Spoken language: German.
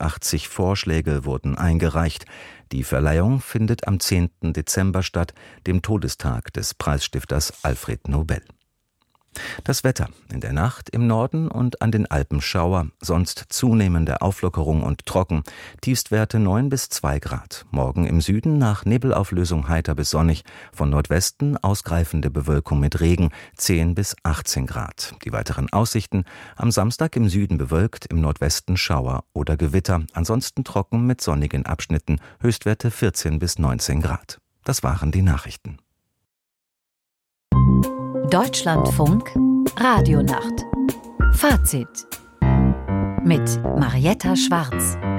82 Vorschläge wurden eingereicht. Die Verleihung findet am 10. Dezember statt, dem Todestag des Preisstifters Alfred Nobel. Das Wetter: In der Nacht im Norden und an den Alpen Schauer, sonst zunehmende Auflockerung und trocken, Tiefstwerte 9 bis 2 Grad. Morgen im Süden nach Nebelauflösung heiter bis sonnig, von Nordwesten ausgreifende Bewölkung mit Regen, 10 bis 18 Grad. Die weiteren Aussichten: am Samstag im Süden bewölkt, im Nordwesten Schauer oder Gewitter, ansonsten trocken mit sonnigen Abschnitten, Höchstwerte 14 bis 19 Grad. Das waren die Nachrichten. Deutschlandfunk Radionacht. Fazit mit Marietta Schwarz.